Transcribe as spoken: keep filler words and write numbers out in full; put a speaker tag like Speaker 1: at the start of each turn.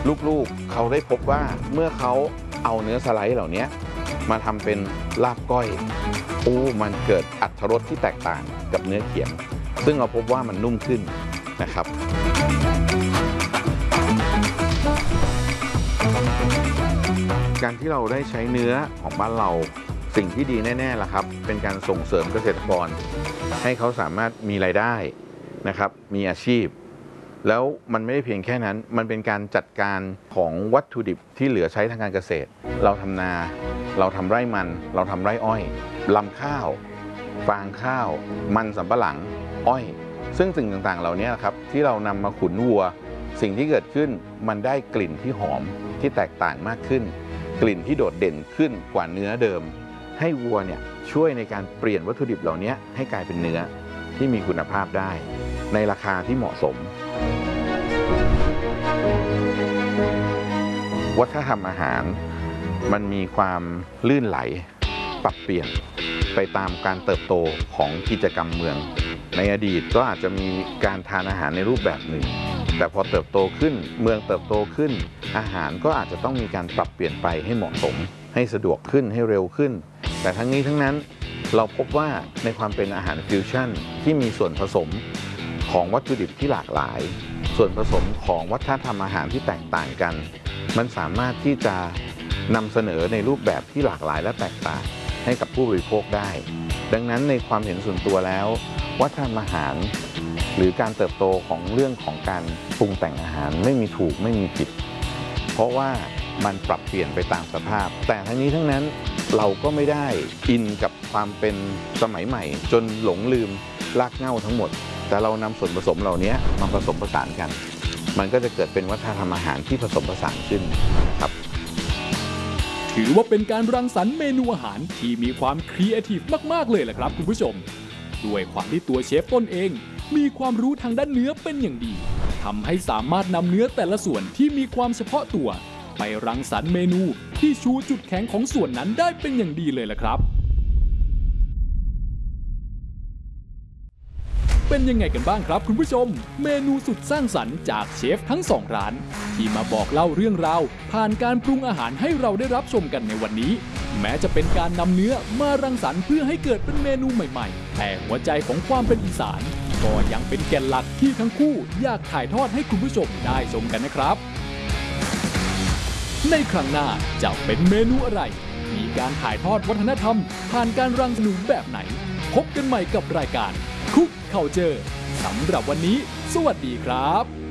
Speaker 1: ลูกๆเขาได้พบว่าเมื่อเขาเอาเนื้อสไลด์เหล่านี้มาทำเป็นลาบก้อยโอ้มันเกิดอรรถรสที่แตกต่างกับเนื้อเขียงซึ่งเราพบว่ามันนุ่มขึ้นนะครับการที่เราได้ใช้เนื้อของบ้านเราสิ่งที่ดีแน่ๆล่ะครับเป็นการส่งเสริมเกษตรกรให้เขาสามารถมีรายได้นะครับมีอาชีพแล้วมันไม่ได้เพียงแค่นั้นมันเป็นการจัดการของวัตถุดิบที่เหลือใช้ทางการเกษตรเราทำนาเราทำไร่มันเราทำไร่อ้อยลำข้าวฟางข้าวมันสำปะหลังอ้อยซึ่งสิ่งต่างๆเหล่านี้ครับที่เรานำมาขุนวัวสิ่งที่เกิดขึ้นมันได้กลิ่นที่หอมที่แตกต่างมากขึ้นกลิ่นที่โดดเด่นขึ้นกว่าเนื้อเดิมให้วัวเนี่ยช่วยในการเปลี่ยนวัตถุดิบเหล่านี้ให้กลายเป็นเนื้อที่มีคุณภาพได้ในราคาที่เหมาะสมวัฒนธรรมอาหารมันมีความลื่นไหลปรับเปลี่ยนไปตามการเติบโตของกิจกรรมเมืองในอดีตก็อาจจะมีการทานอาหารในรูปแบบหนึ่งแต่พอเติบโตขึ้นเมืองเติบโตขึ้นอาหารก็อาจจะต้องมีการปรับเปลี่ยนไปให้เหมาะสมให้สะดวกขึ้นให้เร็วขึ้นแต่ทั้งนี้ทั้งนั้นเราพบว่าในความเป็นอาหารฟิวชั่นที่มีส่วนผสมของวัตถุดิบที่หลากหลายส่วนผสมของวัฒนธรรมอาหารที่แตกต่างกันมันสามารถที่จะนำเสนอในรูปแบบที่หลากหลายและแตกต่างให้กับผู้บริโภคได้ดังนั้นในความเห็นส่วนตัวแล้ววัฒนธรรมอาหารหรือการเติบโตของเรื่องของการปรุงแต่งอาหารไม่มีถูกไม่มีผิดเพราะว่ามันปรับเปลี่ยนไปตามสภาพแต่ทั้งนี้ทั้งนั้นเราก็ไม่ได้อินกับความเป็นสมัยใหม่จนหลงลืมรากเหง้าทั้งหมดแต่เรานำส่วนผสมเหล่านี้มาผสมผสานกันมันก็จะเกิดเป็นวัฒนธรรมอาหารที่ผสมผสานขึ้นครับ
Speaker 2: ถือว่าเป็นการรังสรรค์เมนูอาหารที่มีความครีเอทีฟมากๆเลยแหละครับคุณผู้ชมด้วยความที่ตัวเชฟต้นเองมีความรู้ทางด้านเนื้อเป็นอย่างดีทำให้สามารถนำเนื้อแต่ละส่วนที่มีความเฉพาะตัวไปรังสรรค์เมนูที่ชูจุดแข็งของส่วนนั้นได้เป็นอย่างดีเลยล่ะครับเป็นยังไงกันบ้างครับคุณผู้ชมเมนูสุดสร้างสรรค์จากเชฟทั้งสองร้านที่มาบอกเล่าเรื่องราวผ่านการปรุงอาหารให้เราได้รับชมกันในวันนี้แม้จะเป็นการนำเนื้อมารังสรรค์เพื่อให้เกิดเป็นเมนูใหม่ๆแต่หัวใจของความเป็นอีสานก็ยังเป็นแก่นหลักที่ทั้งคู่อยากถ่ายทอดให้คุณผู้ชมได้ชมกันนะครับในครั้งหน้าจะเป็นเมนูอะไรมีการถ่ายทอดวัฒนธรรมผ่านการรังสรรค์แบบไหนพบกันใหม่กับรายการคุก Culture สำหรับวันนี้สวัสดีครับ